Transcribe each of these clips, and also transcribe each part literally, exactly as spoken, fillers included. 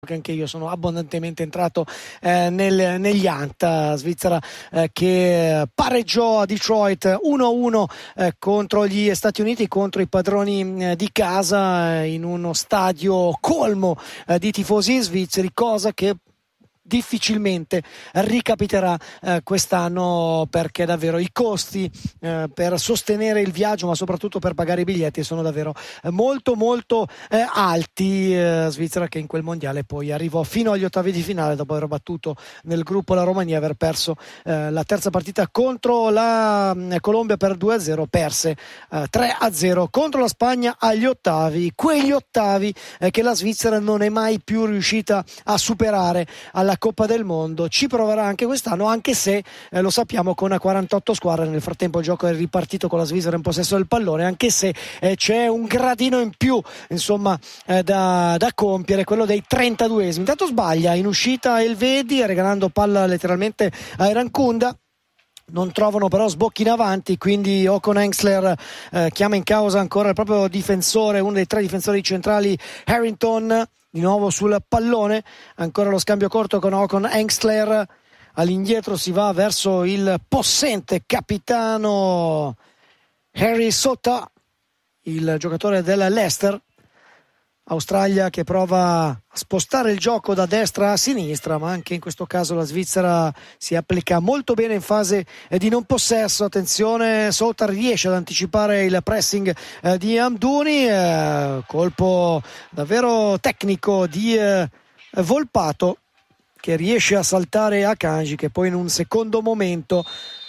che anche io sono abbondantemente entrato eh, nel, negli Ant. Svizzera eh, che pareggiò a Detroit uno a uno eh, contro gli Stati Uniti, contro i padroni eh, di casa, eh, in uno stadio colmo eh, di tifosi svizzeri, cosa che difficilmente ricapiterà eh, quest'anno, perché davvero i costi eh, per sostenere il viaggio, ma soprattutto per pagare i biglietti, sono davvero eh, molto molto eh, alti. eh, Svizzera che in quel mondiale poi arrivò fino agli ottavi di finale dopo aver battuto nel gruppo la Romania e aver perso eh, la terza partita contro la eh, Colombia per due a zero, perse eh, tre a zero contro la Spagna agli ottavi, quegli ottavi eh, che la Svizzera non è mai più riuscita a superare alla Coppa del Mondo. Ci proverà anche quest'anno, anche se eh, lo sappiamo, con quarantotto squadre. Nel frattempo il gioco è ripartito con la Svizzera in possesso del pallone, anche se eh, c'è un gradino in più insomma eh, da, da compiere, quello dei trentaduesimi. Intanto sbaglia in uscita Elvedi, regalando palla letteralmente a Irankunda. Non trovano però sbocchi in avanti, quindi Håkon Hengstler eh, chiama in causa ancora il proprio difensore, uno dei tre difensori centrali, Harrington, di nuovo sul pallone. Ancora lo scambio corto con Håkon Hengstler. All'indietro si va verso il possente capitano Harry Sotta, il giocatore del Leicester. Australia che prova a spostare il gioco da destra a sinistra, ma anche in questo caso la Svizzera si applica molto bene in fase di non possesso. Attenzione, Sotar riesce ad anticipare il pressing eh, di Amdouni, eh, colpo davvero tecnico di eh, Volpato, che riesce a saltare Akanji, che poi in un secondo momento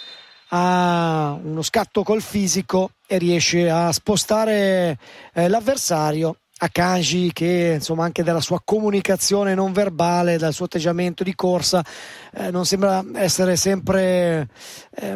ha uno scatto col fisico e riesce a spostare eh, l'avversario. Akanji, che insomma anche dalla sua comunicazione non verbale, dal suo atteggiamento di corsa, eh, non sembra essere sempre eh,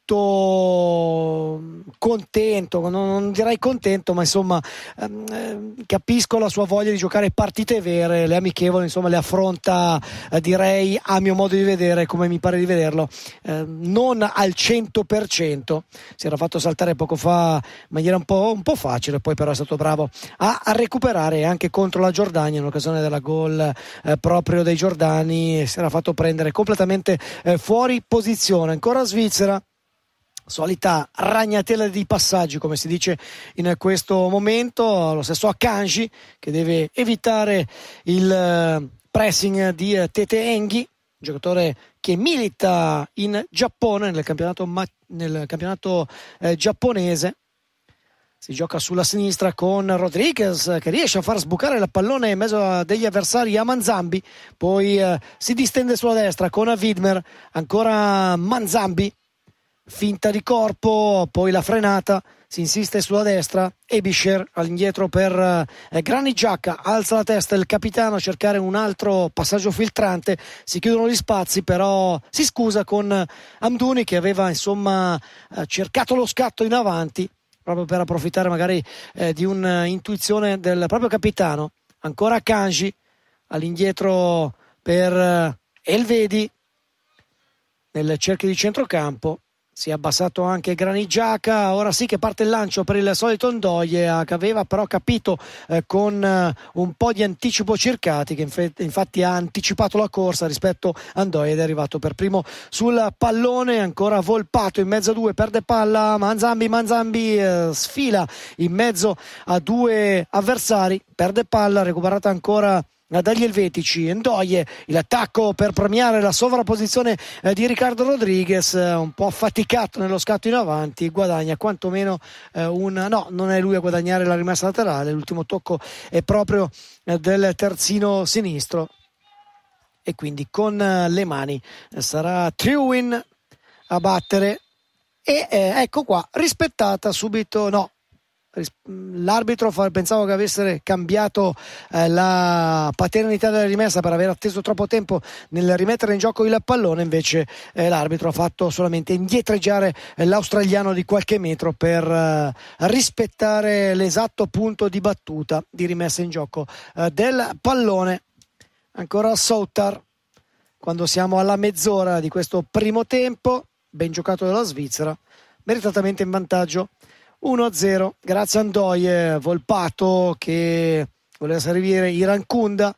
molto contento, non, non direi contento, ma insomma ehm, capisco la sua voglia di giocare partite vere, le amichevoli insomma le affronta, eh, direi a mio modo di vedere, come mi pare di vederlo, eh, non al cento per cento. Si era fatto saltare poco fa in maniera un po', un po' facile, poi però è stato bravo a, a recuperare anche contro la Giordania in occasione della gol eh, proprio dei giordani. Si era fatto prendere completamente eh, fuori posizione. Ancora Svizzera, solita ragnatela di passaggi come si dice in questo momento. Lo stesso Akanji che deve evitare il eh, pressing di eh, Tete Enghi, giocatore che milita in Giappone nel campionato, ma- nel campionato eh, giapponese. Si gioca sulla sinistra con Rodriguez che riesce a far sbucare il pallone in mezzo degli avversari a Manzambi, poi eh, si distende sulla destra con Widmer, ancora Manzambi, finta di corpo, poi la frenata, si insiste sulla destra, Ebischer all'indietro per eh, Granit Xhaka, alza la testa il capitano a cercare un altro passaggio filtrante, si chiudono gli spazi, però si scusa con Amdouni che aveva insomma eh, cercato lo scatto in avanti, proprio per approfittare magari eh, di un'intuizione del proprio capitano. Ancora Akanji all'indietro per eh, Elvedi nel cerchio di centrocampo. Si è abbassato anche Granit Xhaka, ora sì che parte il lancio per il solito Ndoye, che aveva però capito eh, con eh, un po' di anticipo Circati, che inf- infatti ha anticipato la corsa rispetto a Ndoye ed è arrivato per primo sul pallone. Ancora Volpato in mezzo a due, perde palla, Manzambi, Manzambi eh, sfila in mezzo a due avversari, perde palla, recuperata ancora dagli elvetici. Ndoye, il attacco per premiare la sovrapposizione eh, di Ricardo Rodriguez, eh, un po' affaticato nello scatto in avanti, guadagna quantomeno eh, un no, non è lui a guadagnare la rimessa laterale, l'ultimo tocco è proprio eh, del terzino sinistro e quindi con eh, le mani eh, sarà Trewin a battere e eh, ecco qua, rispettata subito, no, l'arbitro fa, pensavo che avesse cambiato eh, la paternità della rimessa per aver atteso troppo tempo nel rimettere in gioco il pallone, invece eh, l'arbitro ha fatto solamente indietreggiare eh, l'australiano di qualche metro per eh, rispettare l'esatto punto di battuta di rimessa in gioco eh, del pallone. Ancora Sotar quando siamo alla mezz'ora di questo primo tempo, ben giocato dalla Svizzera, meritatamente in vantaggio uno a zero grazie a Ndoye. Volpato che voleva servire Irankunda,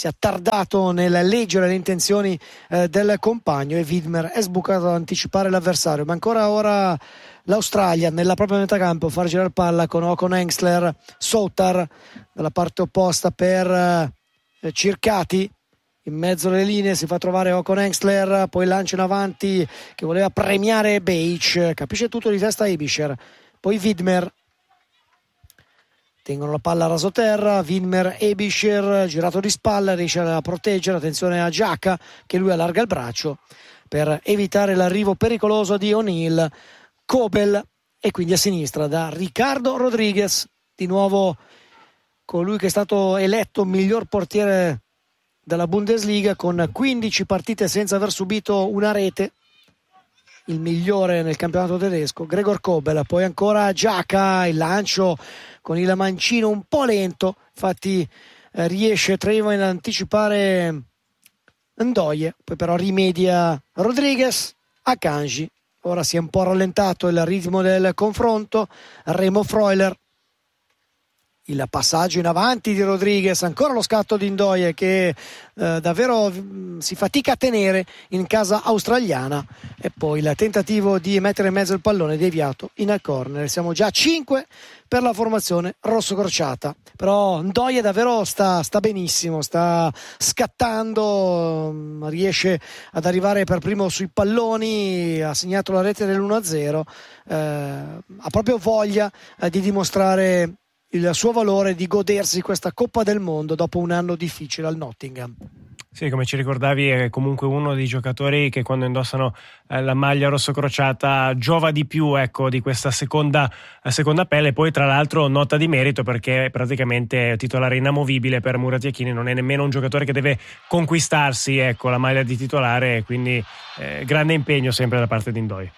si è attardato nel leggere le intenzioni eh, del compagno e Widmer è sbucato ad anticipare l'avversario, ma ancora ora l'Australia nella propria metà campo far girare palla con Håkon Engstler, Soutar dalla parte opposta per eh, Circati, in mezzo alle linee si fa trovare Håkon Engstler, poi lancia in avanti che voleva premiare Beich, capisce tutto di testa Ebischer, poi Widmer, tengono la palla a rasoterra, Widmer, Ebischer girato di spalla, riesce a proteggere, attenzione a Giacca che lui allarga il braccio per evitare l'arrivo pericoloso di O'Neill, Kobel, e quindi a sinistra da Ricardo Rodriguez, di nuovo colui che è stato eletto miglior portiere della Bundesliga con quindici partite senza aver subito una rete, il migliore nel campionato tedesco, Gregor Kobel. Poi ancora Giacca, il lancio con il mancino un po' lento, infatti eh, riesce Trevin ad anticipare Ndoye, poi però rimedia Rodriguez. Akanji ora si è un po' rallentato il ritmo del confronto, Remo Freuler, il passaggio in avanti di Rodriguez, ancora lo scatto di Ndoye che eh, davvero mh, si fatica a tenere in casa australiana, e poi il tentativo di mettere in mezzo il pallone deviato in corner. Siamo già a cinque per la formazione rosso-crociata, però Ndoye davvero sta, sta benissimo, sta scattando, mh, riesce ad arrivare per primo sui palloni, ha segnato la rete dell'uno a zero, eh, ha proprio voglia eh, di dimostrare il suo valore, di godersi questa Coppa del Mondo dopo un anno difficile al Nottingham. Sì, come ci ricordavi, è comunque uno dei giocatori che quando indossano eh, la maglia rosso-crociata giova di più, ecco, di questa seconda, seconda pelle. Poi tra l'altro nota di merito perché praticamente è titolare inamovibile per Murat Yakin, non è nemmeno un giocatore che deve conquistarsi, ecco, la maglia di titolare, quindi eh, grande impegno sempre da parte di Ndoye.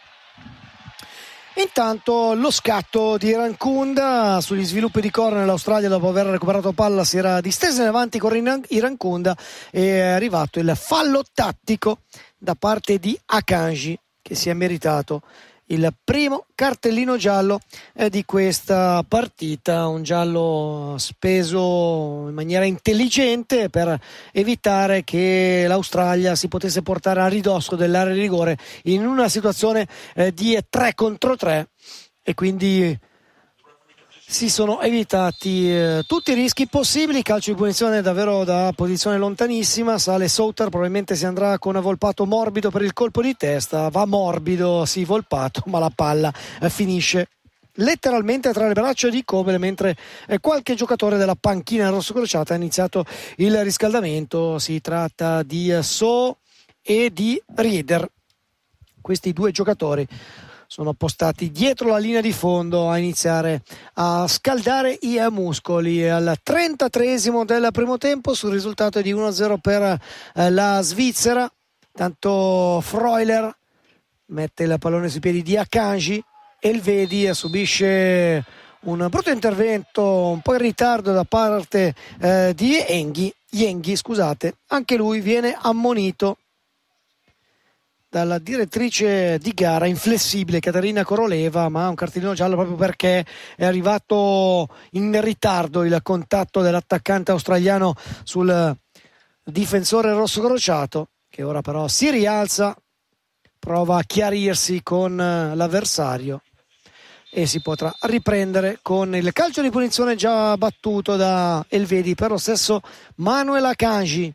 Intanto lo scatto di Irankunda sugli sviluppi di corner, l'Australia dopo aver recuperato palla si era distesa in avanti con Irankunda e è arrivato il fallo tattico da parte di Akanji, che si è meritato il primo cartellino giallo eh, di questa partita, un giallo speso in maniera intelligente per evitare che l'Australia si potesse portare a ridosso dell'area di rigore in una situazione eh, di tre contro tre, e quindi si sono evitati eh, tutti i rischi possibili. Calcio di punizione davvero da posizione lontanissima, sale Soutar, probabilmente si andrà con Volpato morbido per il colpo di testa, va morbido, sì, Volpato, ma la palla eh, finisce letteralmente tra le braccia di Kobel, mentre eh, qualche giocatore della panchina rossocrociata ha iniziato il riscaldamento. Si tratta di eh, So e di Rieder, questi due giocatori sono postati dietro la linea di fondo a iniziare a scaldare i muscoli. Al trentatreesimo del primo tempo, sul risultato di uno a zero per la Svizzera, tanto Freuler mette il pallone sui piedi di Akanji, Elvedi subisce un brutto intervento un po' in ritardo da parte eh, di Enghi, Yenghi, scusate, anche lui viene ammonito dalla direttrice di gara inflessibile Caterina Koroleva, ma un cartellino giallo proprio perché è arrivato in ritardo il contatto dell'attaccante australiano sul difensore rossocrociato, che ora però si rialza, prova a chiarirsi con l'avversario e si potrà riprendere con il calcio di punizione già battuto da Elvedi per lo stesso Manuel Akanji,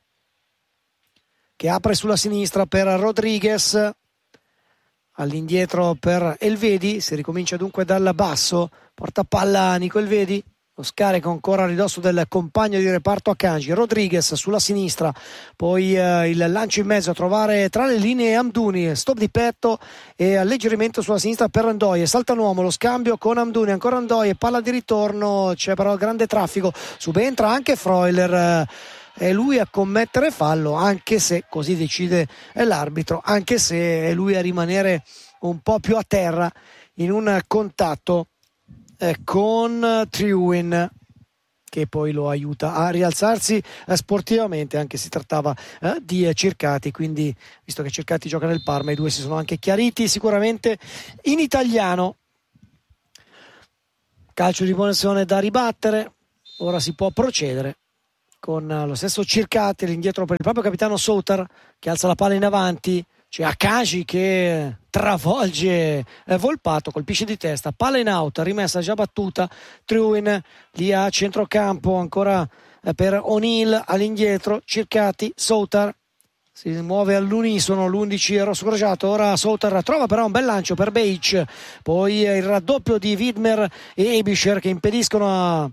che apre sulla sinistra per Rodriguez, all'indietro per Elvedi, si ricomincia dunque dal basso, porta palla Nico Elvedi, lo scarica ancora a ridosso del compagno di reparto Akanji, Rodriguez sulla sinistra, poi eh, il lancio in mezzo a trovare tra le linee Amdouni, stop di petto e alleggerimento sulla sinistra per Ndoye, salta un uomo, lo scambio con Amdouni, ancora Ndoye, palla di ritorno, c'è però grande traffico, subentra anche Freuler, eh, è lui a commettere fallo, anche se così decide l'arbitro, anche se è lui a rimanere un po' più a terra in un contatto eh, con Trewin, che poi lo aiuta a rialzarsi eh, sportivamente, anche si trattava eh, di Circati, quindi visto che Circati gioca nel Parma i due si sono anche chiariti sicuramente in italiano. Calcio di punizione da ribattere, ora si può procedere con lo stesso Circati all'indietro per il proprio capitano Soutar che alza la palla in avanti. C'è Akanji che travolge Volpato, colpisce di testa, palla in out, rimessa già battuta. Trewin lì a centrocampo ancora per O'Neill, all'indietro Circati, Soutar si muove all'unisono l'undici rosso crociato. Ora Soutar trova però un bel lancio per Beich, poi il raddoppio di Widmer e Ebischer che impediscono a,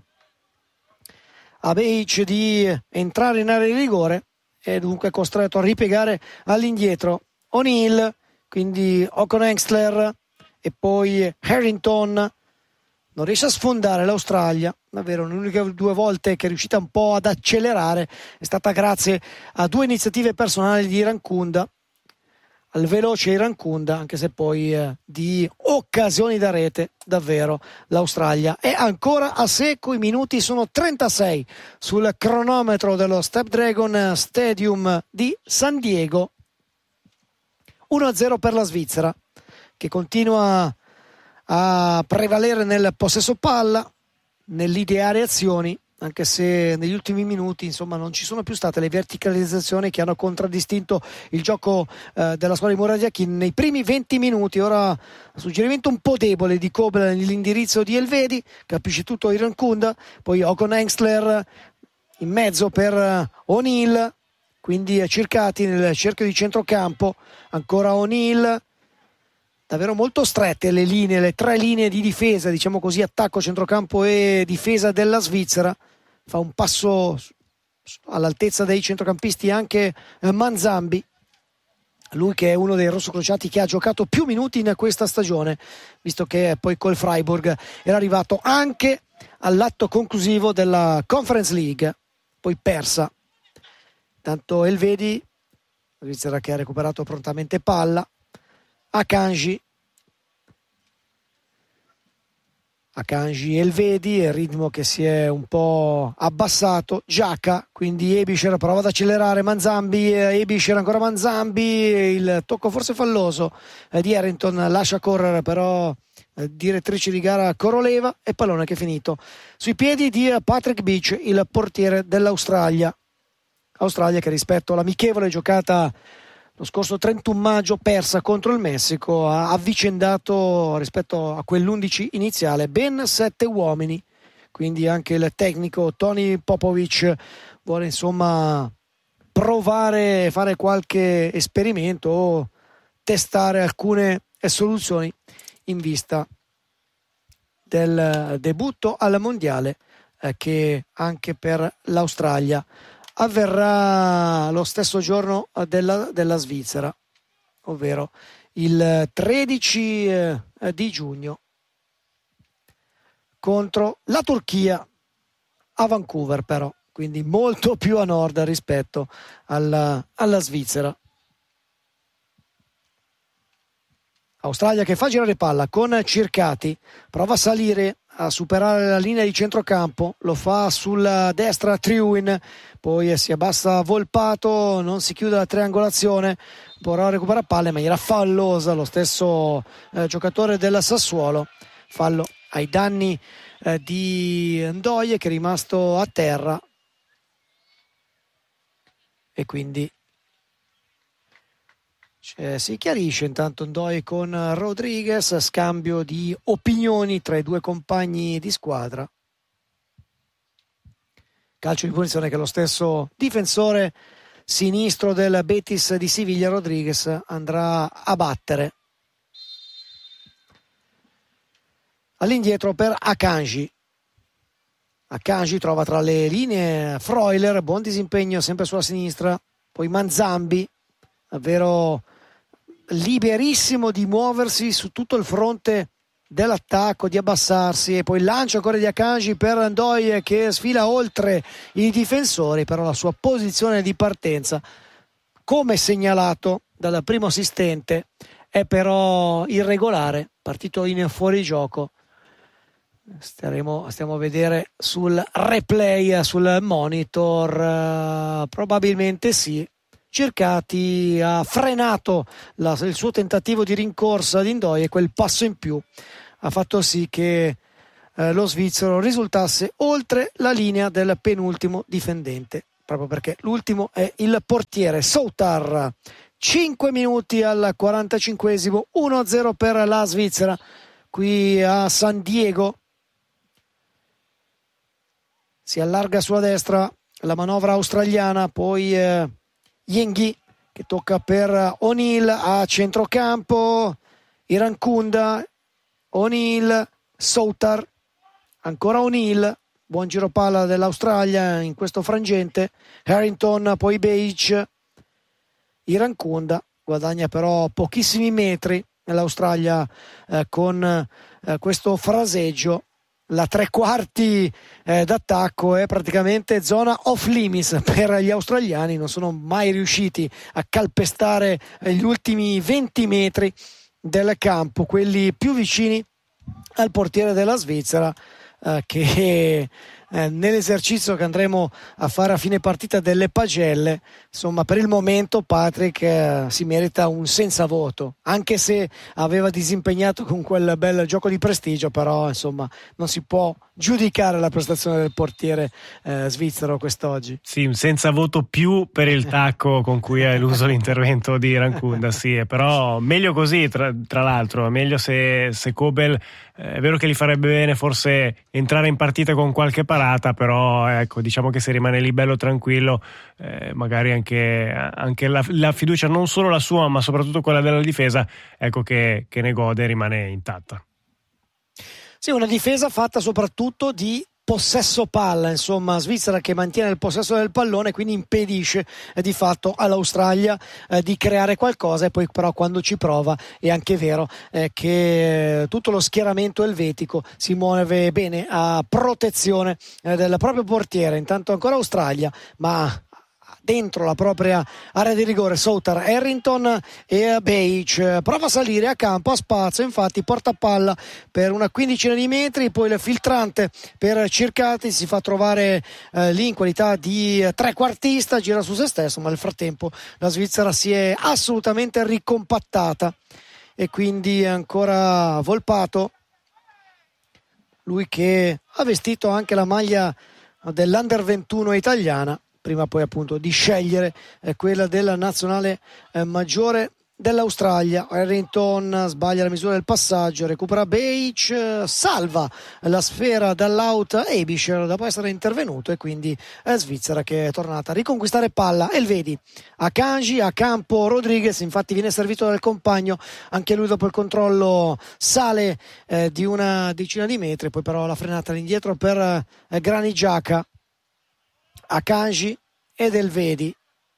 a Beich di entrare in area di rigore e dunque è costretto a ripiegare all'indietro. O'Neill, quindi Ocon Engstler e poi Harrington non riesce a sfondare l'Australia. Davvero le uniche due volte che è riuscita un po' ad accelerare è stata grazie a due iniziative personali di Irankunda, al veloce Irankunda, anche se poi eh, di occasioni da rete davvero l'Australia è ancora a secco. I minuti sono trentasei sul cronometro dello Snapdragon Stadium di San Diego. uno a zero per la Svizzera che continua a prevalere nel possesso palla, nell'ideare azioni, anche se negli ultimi minuti insomma non ci sono più state le verticalizzazioni che hanno contraddistinto il gioco eh, della squadra di Muradiakin nei primi venti minuti. Ora suggerimento un po' debole di Kobler nell'indirizzo di Elvedi, capisce tutto Irankunda, poi Ocon Engstler in mezzo per O'Neill, quindi Circati nel cerchio di centrocampo, ancora O'Neill. Davvero molto strette le linee, le tre linee di difesa, diciamo così, attacco, centrocampo e difesa della Svizzera. Fa un passo all'altezza dei centrocampisti anche Manzambi, lui che è uno dei rossocrociati che ha giocato più minuti in questa stagione, visto che poi col Freiburg era arrivato anche all'atto conclusivo della Conference League, poi persa. Tanto Elvedi, la Svizzera che ha recuperato prontamente palla. Akanji Akanji Elvedi, il ritmo che si è un po' abbassato. Giacca, quindi Ebischer prova ad accelerare, Manzambi, Ebischer ancora Manzambi, il tocco forse falloso di Harrington, lascia correre però direttrice di gara Koroleva e pallone che è finito sui piedi di Patrick Beach, il portiere dell'Australia. Australia che rispetto all'amichevole giocata lo scorso trentuno maggio persa contro il Messico ha avvicendato rispetto a quell'undici iniziale ben sette uomini, quindi anche il tecnico Tony Popovic vuole insomma provare, fare qualche esperimento o testare alcune soluzioni in vista del debutto al mondiale eh, che anche per l'Australia avverrà lo stesso giorno della, della Svizzera, ovvero il tredici eh, di giugno contro la Turchia a Vancouver, però quindi molto più a nord rispetto alla, alla Svizzera. Australia che fa girare palla con Circati, prova a salire, a superare la linea di centrocampo, lo fa sulla destra Trewin, poi si abbassa Volpato, non si chiude la triangolazione, vorrà recuperare palle in maniera fallosa lo stesso eh, giocatore del Sassuolo, fallo ai danni eh, di Ndoye che è rimasto a terra e quindi Cioè, si chiarisce intanto Ndoye con Rodriguez, scambio di opinioni tra i due compagni di squadra. Calcio di punizione che lo stesso difensore sinistro del Betis di Siviglia, Rodriguez, andrà a battere. All'indietro per Akanji. Akanji trova tra le linee Freuler, buon disimpegno sempre sulla sinistra, poi Manzambi, davvero liberissimo di muoversi su tutto il fronte dell'attacco, di abbassarsi, e poi lancio ancora di Akanji per Ndoye che sfila oltre i difensori, però la sua posizione di partenza, come segnalato dal primo assistente, è però irregolare, partito in fuorigioco. Staremo, stiamo a vedere sul replay, sul monitor, uh, probabilmente sì. Circati ha frenato la, il suo tentativo di rincorsa di Ndoye, quel passo in più ha fatto sì che eh, lo svizzero risultasse oltre la linea del penultimo difendente, proprio perché l'ultimo è il portiere Soutar. Cinque minuti al quarantacinquesimo, uno a zero per la Svizzera qui a San Diego. Si allarga sulla destra la manovra australiana, poi eh, Yengi che tocca per O'Neill a centrocampo, Irankunda, O'Neill, Soutar, ancora O'Neill, buon giro palla dell'Australia in questo frangente, Harrington, poi Beige, Irankunda guadagna però pochissimi metri nell'Australia eh, con eh, questo fraseggio. La tre quarti eh, d'attacco è praticamente zona off limits per gli australiani, non sono mai riusciti a calpestare eh, gli ultimi venti metri del campo, quelli più vicini al portiere della Svizzera, eh, che eh, nell'esercizio che andremo a fare a fine partita delle pagelle, insomma per il momento Patrick eh, si merita un senza voto, anche se aveva disimpegnato con quel bel gioco di prestigio, però insomma non si può giudicare la prestazione del portiere eh, svizzero quest'oggi. Sì, un senza voto più per il tacco con cui ha eluso l'intervento di Irankunda, sì, però meglio così, tra, tra l'altro, meglio se, se Kobel, eh, è vero che gli farebbe bene forse entrare in partita con qualche parata, però ecco, diciamo che se rimane lì bello tranquillo, eh, magari anche, anche la, la fiducia, non solo la sua ma soprattutto quella della difesa, ecco che, che ne gode e rimane intatta. Sì, una difesa fatta soprattutto di possesso palla, insomma Svizzera che mantiene il possesso del pallone, quindi impedisce eh, di fatto all'Australia eh, di creare qualcosa, e poi però quando ci prova è anche vero eh, che tutto lo schieramento elvetico si muove bene a protezione eh, del proprio portiere. Intanto ancora Australia, ma dentro la propria area di rigore Soutar, Harrington e Beige prova a salire a campo, a spazio, infatti porta palla per una quindicina di metri, poi il filtrante per Circati si fa trovare eh, lì in qualità di trequartista, gira su se stesso, ma nel frattempo la Svizzera si è assolutamente ricompattata e quindi ancora Volpato, lui che ha vestito anche la maglia dell'Under ventuno italiana, prima poi appunto di scegliere eh, quella della nazionale eh, maggiore dell'Australia. Harrington sbaglia la misura del passaggio, recupera Beige, eh, salva la sfera dall'out Abisher dopo essere intervenuto, e quindi è Svizzera che è tornata a riconquistare palla. Elvedi a Kanji, a campo Rodriguez, infatti viene servito dal compagno, anche lui dopo il controllo sale eh, di una decina di metri, poi però la frenata all'indietro per eh, Granit Xhaka. Akanji ed Elvedi,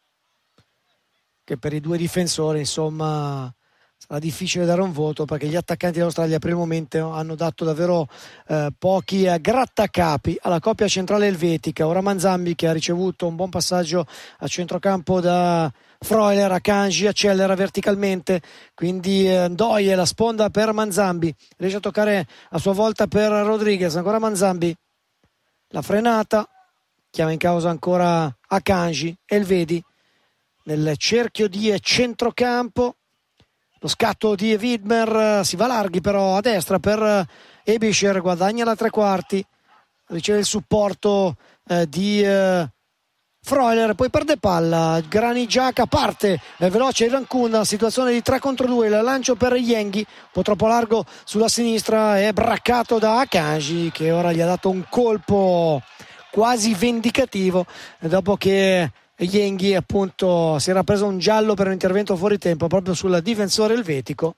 che per i due difensori insomma sarà difficile dare un voto, perché gli attaccanti dell'Australia per il momento hanno dato davvero eh, pochi eh, grattacapi alla coppia centrale elvetica. Ora Manzambi, che ha ricevuto un buon passaggio a centrocampo da Freuler, Akanji accelera verticalmente, quindi eh, Ndoye, la sponda per Manzambi, riesce a toccare a sua volta per Rodriguez, ancora Manzambi, la frenata, chiama in causa ancora Akanji. Elvedi nel cerchio di centrocampo, lo scatto di Widmer, si va larghi però a destra per Abisher, guadagna la tre quarti, riceve il supporto eh, di eh, Freuler, poi perde palla. Granit Xhaka parte è veloce Irankunda, situazione di tre contro due, il lancio per Yengi, un po' troppo largo sulla sinistra, è braccato da Akanji, che ora gli ha dato un colpo quasi vendicativo dopo che Yengi appunto si era preso un giallo per un intervento fuori tempo proprio sul difensore elvetico.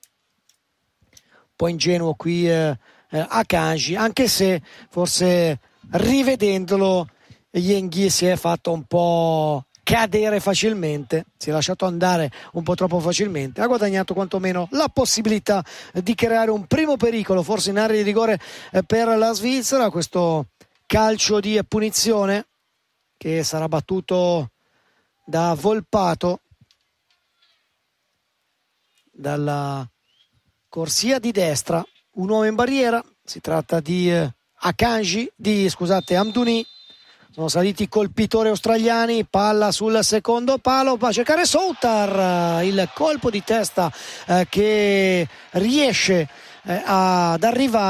Un po' ingenuo qui eh, eh, Akanji, anche se forse rivedendolo Yengi si è fatto un po' cadere facilmente, si è lasciato andare un po' troppo facilmente, ha guadagnato quantomeno la possibilità di creare un primo pericolo forse in area di rigore eh, per la Svizzera. Questo calcio di punizione che sarà battuto da Volpato dalla corsia di destra, un uomo in barriera, si tratta di eh, Akanji, di scusate Amdouni. Sono saliti i colpitori australiani, palla sul secondo palo, va a cercare Soutar, il colpo di testa eh, che riesce eh, ad arrivare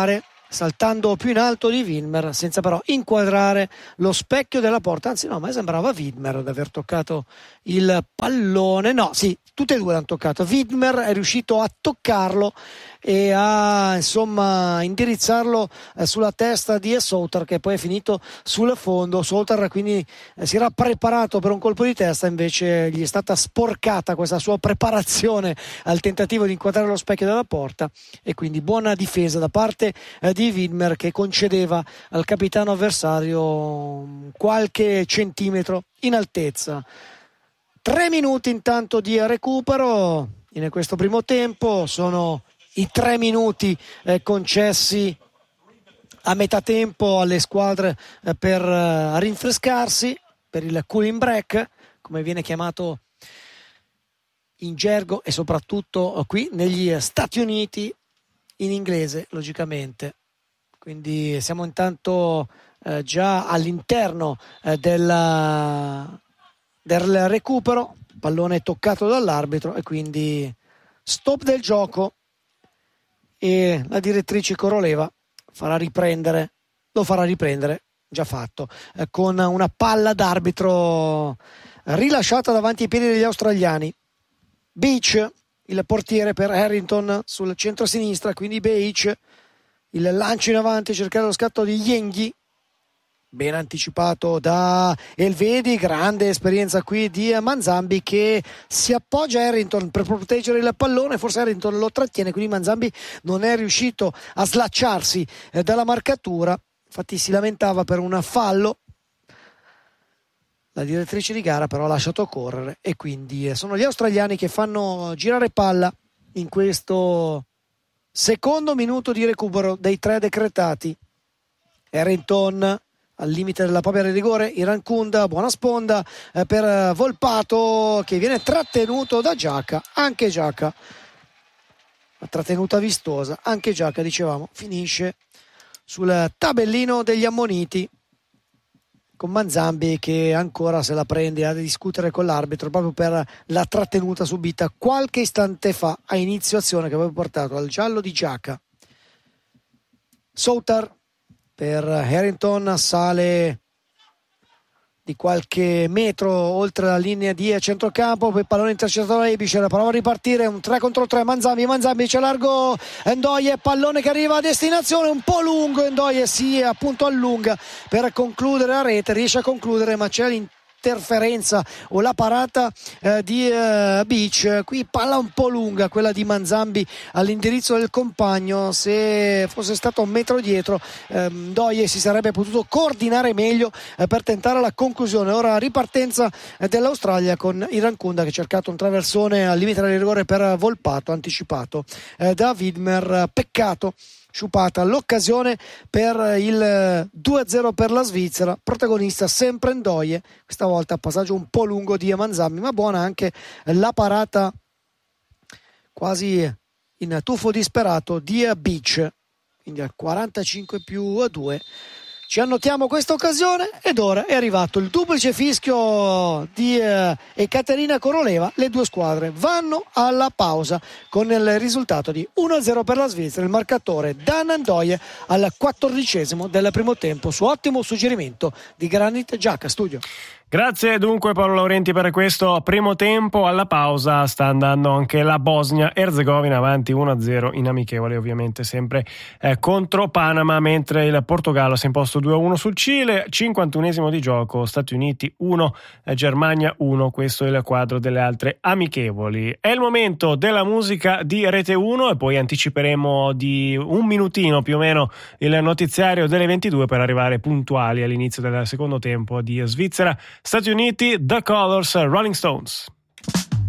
saltando più in alto di Widmer, senza però inquadrare lo specchio della porta. Anzi no, a me sembrava Widmer ad aver toccato il pallone. No, sì, tutte e due l'hanno toccato. Widmer è riuscito a toccarlo e a insomma indirizzarlo eh, sulla testa di Soutar, che poi è finito sul fondo. Soutar quindi eh, si era preparato per un colpo di testa, invece gli è stata sporcata questa sua preparazione al tentativo di inquadrare lo specchio della porta, e quindi buona difesa da parte eh, di Widmer, che concedeva al capitano avversario qualche centimetro in altezza. Tre minuti intanto di recupero in questo primo tempo, sono i tre minuti eh, concessi a metà tempo alle squadre eh, per eh, rinfrescarsi, per il cooling break, come viene chiamato in gergo e soprattutto eh, qui negli Stati Uniti in inglese, logicamente. Quindi siamo intanto eh, già all'interno eh, della, del recupero, pallone toccato dall'arbitro e quindi stop del gioco, e la direttrice Koroleva farà riprendere, lo farà riprendere, già fatto, eh, con una palla d'arbitro rilasciata davanti ai piedi degli australiani. Beach, il portiere per Harrington sul centro-sinistra, quindi Beach, il lancio in avanti, cercare lo scatto di Yenghi, ben anticipato da Elvedi, grande esperienza qui di Manzambi, che si appoggia a Harrington per proteggere il pallone, forse Harrington lo trattiene, quindi Manzambi non è riuscito a slacciarsi eh, dalla marcatura, infatti si lamentava per un fallo. La direttrice di gara però ha lasciato correre, e quindi eh, sono gli australiani che fanno girare palla in questo secondo minuto di recupero dei tre decretati. Harrington al limite della propria area di rigore, Irankunda, buona sponda eh, per Volpato, che viene trattenuto da Giaca. Anche Giaca, una trattenuta vistosa, anche Giaca, dicevamo, finisce sul tabellino degli ammoniti, con Manzambi che ancora se la prende a discutere con l'arbitro proprio per la trattenuta subita qualche istante fa a inizio azione, che aveva portato al giallo di Giaca. Soutar per Harrington, sale di qualche metro oltre la linea di centrocampo, poi pallone intercettato da Ebischer, prova a ripartire, un tre contro tre, Manzambi, Manzambi c'è largo Ndoye, pallone che arriva a destinazione, un po' lungo, Ndoye si appunto allunga per concludere la rete, riesce a concludere, ma c'è l'interferenza o la parata eh, di eh, Beach. Qui palla un po' lunga quella di Manzambi all'indirizzo del compagno, se fosse stato un metro dietro eh, Ndoye si sarebbe potuto coordinare meglio eh, per tentare la conclusione. Ora ripartenza eh, dell'Australia con Irankunda, che ha cercato un traversone al limite del rigore per Volpato, anticipato eh, da Widmer. Peccato, sciupata l'occasione per il due a zero per la Svizzera, protagonista sempre Ndoye, questa volta passaggio un po' lungo di Manzambi, ma buona anche la parata quasi in tuffo disperato di Beach, quindi al quarantacinque più due. Ci annotiamo questa occasione, ed ora è arrivato il duplice fischio di eh, Ekaterina Koroleva. Le due squadre vanno alla pausa con il risultato di uno a zero per la Svizzera. Il marcatore Dan Ndoye al quattordicesimo del primo tempo, su ottimo suggerimento di Granit Xhaka. Studio. Grazie dunque Paolo Laurenti per questo primo tempo. Alla pausa sta andando anche la Bosnia-Erzegovina, avanti uno a zero in amichevole, ovviamente sempre eh, contro Panama, mentre il Portogallo si è imposto due a uno sul Cile. cinquantunesimo di gioco, Stati Uniti uno, eh, Germania uno, questo è il quadro delle altre amichevoli. È il momento della musica di Rete uno, e poi anticiperemo di un minutino più o meno il notiziario delle ventidue per arrivare puntuali all'inizio del secondo tempo di Svizzera Stati Uniti. The Colors, Rolling Stones.